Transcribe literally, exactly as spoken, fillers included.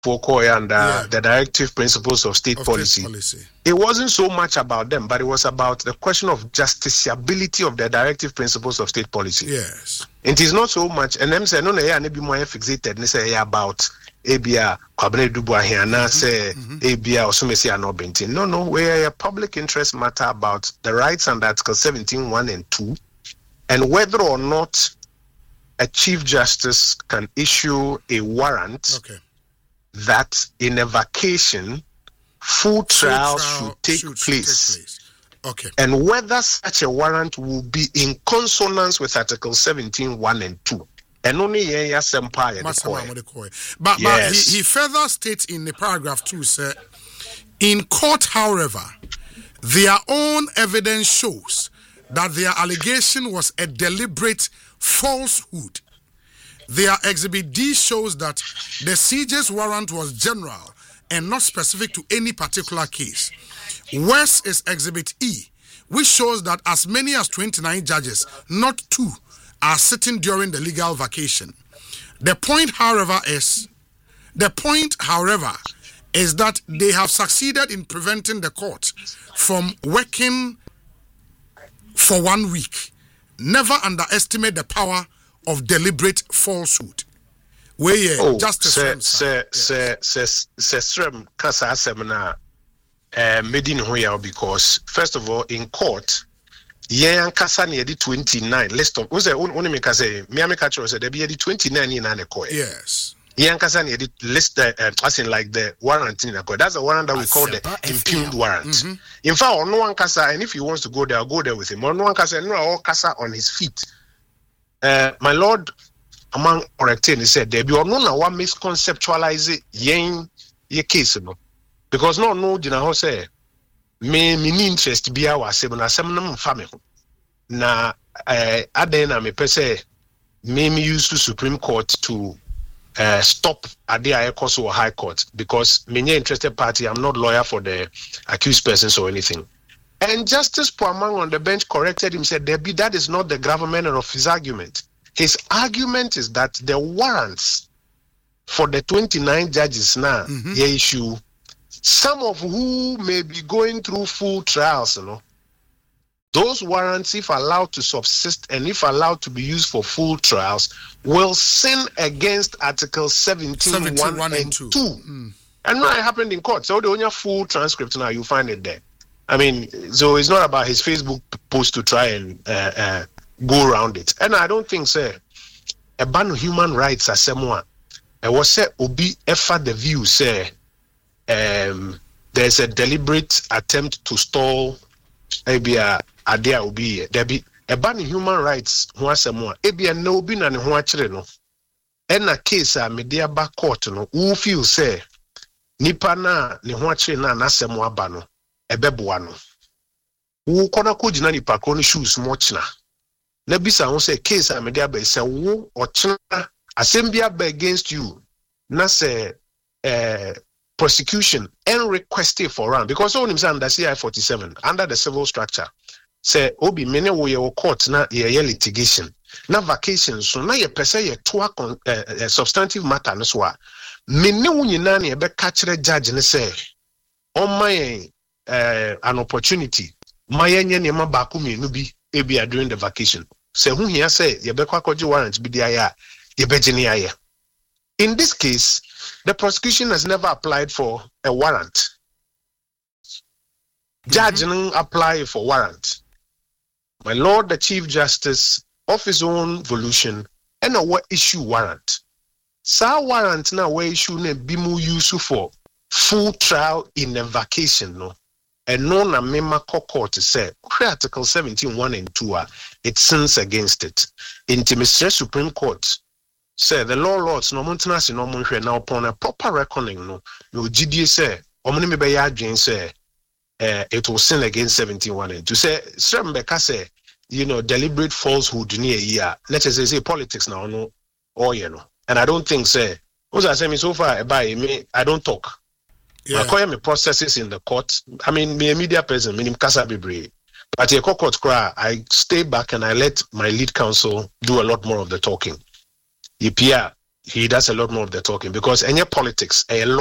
Foucault and uh, yeah. the directive principles of state, of policy. state policy. It wasn't so much about them, but it was about the question of justiciability of the directive principles of state policy. Yes. It is not so much, and them say, no, no, yeah, maybe more fixated, and say, yeah, about A B A, Kwabene Dubois here, and say, A B A, or some say, no, Bentin. No, no, where a public interest matter about the rights under Article seventeen, one and two, and whether or not a Chief Justice can issue a warrant. Okay. That in a vacation, full trial, trial should, take, should, place. should take place. Okay. And whether such a warrant will be in consonance with Article seventeen, one and two. And only yeah, Empire. But, but yes. he, he further states in the paragraph two, sir, in court, however, their own evidence shows that their allegation was a deliberate falsehood. Their Exhibit D shows that the siege's warrant was general and not specific to any particular case. Worse is Exhibit E, which shows that as many as twenty-nine judges, not two, are sitting during the legal vacation. The point, however, is the point, however, is that they have succeeded in preventing the court from working for one week. Never underestimate the power of deliberate falsehood. Where oh, justice se se se se se strem kasa semina eh made in hoya because first of all in court yen kasa na the twenty-nine list of was only make say me am catch say there be the twenty-nine in an court. Yes. Yen kasa na the list uh, as in like the warrant in a court. That's the warrant that we call the impugned warrant. Mm-hmm. In fact, no one kasa, and if he wants to go there, I'll go there with him. No one kasa, no all kasa on his feet. Uh, my lord, among correcting, he said there be no na one misconceptualize yen ye case no because no no you know say me me interest be our seven na seven na family na eh adena me per se me me use to Supreme Court to uh, stop adia ekoso or High Court because me interested party. I'm not lawyer for the accused persons or anything. And Justice Poamang on the bench corrected him, said, Debbie, that is not the gravamen of his argument. His argument is that the warrants for the twenty-nine judges now, mm-hmm. the issue, some of who may be going through full trials, you know, those warrants, if allowed to subsist and if allowed to be used for full trials, will sin against Article seventeen, one and two. Mm. And now it happened in court. So the only full transcript now, you find it there. I mean, so it's not about his Facebook post to try and uh, uh, go around it. And I don't think, sir, a ban of human rights as someone, I was say, Obi, ever the view, say, um, there's a deliberate attempt to stall, maybe a idea Obi, there be a ban of human rights, who are someone, maybe a no bin and who actually no. And a case, a media back court, no, who feel, say, Nipa na, ni who actually na, na semwa bano. Ebebuano. Wo kona ko jina ni pakro ni shoes mo china. Na bisa won say case amedia be say wo o china assembly be against you. Na say eh prosecution and requested for round because all him say under C I forty-seven under the civil structure. Say obi mene wo ye court na ye litigation. Na vacation so na ye pese ye to a substantive matter no so a mene wo nyina na ye be ka kire judge ne say on my Uh, an opportunity. My yenye ma baku mi no bi ebia during the vacation. Say who here say ye be kwa kwaji warrant bi dia ya ye be gene ya. In this case, the prosecution has never applied for a warrant. Judge mm-hmm. apply for warrant. My Lord, the Chief Justice of his own volition and a what issue warrant. Sa warrant na we issue ne bimu use for full trial in a vacation no. And no na mema court say Article seventeen, one and two are it sins against it. In Mister Supreme Court say the law lords no montanasi no monhwe now upon a proper reckoning no no G D say omni me be ya adwen say uh, it will sin against seventeen, one and two. Say Srembeka say you know deliberate falsehood near year. Let's say say politics now no oh you know. And I don't think say what I say me so far by me I don't talk. Yeah. I call me processes in the court. I mean, me a media person, meaning Kasa Bibre. But a court cry, I stay back and I let my lead counsel do a lot more of the talking. Ipia, he does a lot more of the talking because any politics, a